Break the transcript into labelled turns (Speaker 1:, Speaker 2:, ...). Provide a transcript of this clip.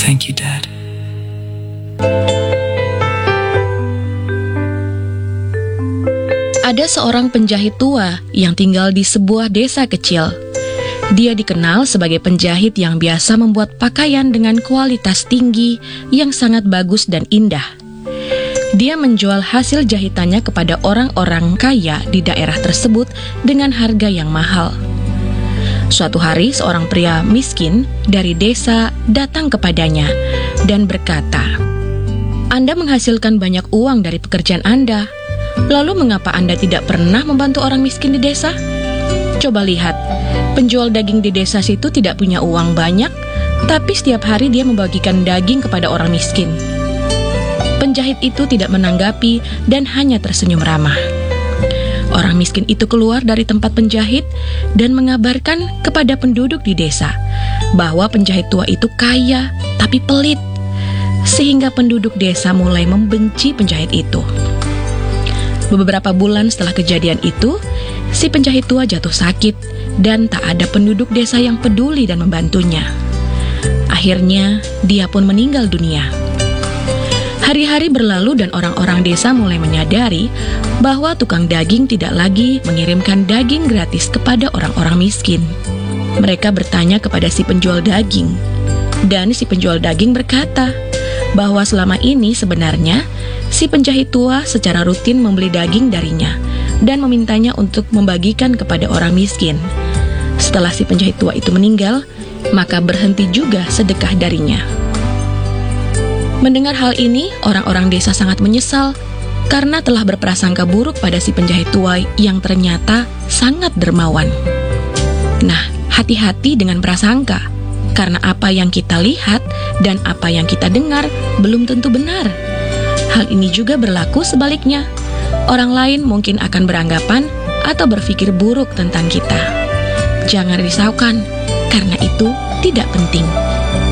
Speaker 1: Thank you, Dad.
Speaker 2: Ada seorang penjahit tua yang tinggal di sebuah desa kecil. Dia dikenal sebagai penjahit yang biasa membuat pakaian dengan kualitas tinggi yang sangat bagus dan indah. Dia menjual hasil jahitannya kepada orang-orang kaya di daerah tersebut dengan harga yang mahal. Suatu hari, seorang pria miskin dari desa datang kepadanya dan berkata, "Anda menghasilkan banyak uang dari pekerjaan Anda. Lalu mengapa Anda tidak pernah membantu orang miskin di desa? Coba lihat, penjual daging di desa situ tidak punya uang banyak, tapi setiap hari dia membagikan daging kepada orang miskin." Penjahit itu tidak menanggapi dan hanya tersenyum ramah. Orang miskin itu keluar dari tempat penjahit dan mengabarkan kepada penduduk di desa bahwa penjahit tua itu kaya tapi pelit, sehingga penduduk desa mulai membenci penjahit itu. Beberapa bulan setelah kejadian itu, si penjahit tua jatuh sakit dan tak ada penduduk desa yang peduli dan membantunya. Akhirnya, dia pun meninggal dunia. Hari-hari berlalu dan orang-orang desa mulai menyadari bahwa tukang daging tidak lagi mengirimkan daging gratis kepada orang-orang miskin. Mereka bertanya kepada si penjual daging, dan si penjual daging berkata bahwa selama ini sebenarnya si penjahit tua secara rutin membeli daging darinya dan memintanya untuk membagikan kepada orang miskin. Setelah si penjahit tua itu meninggal, maka berhenti juga sedekah darinya. Mendengar hal ini, orang-orang desa sangat menyesal karena telah berprasangka buruk pada si penjahit tua yang ternyata sangat dermawan. Nah, hati-hati dengan prasangka, karena apa yang kita lihat dan apa yang kita dengar belum tentu benar. Hal ini juga berlaku sebaliknya. Orang lain mungkin akan beranggapan atau berpikir buruk tentang kita. Jangan risaukan, karena itu tidak penting.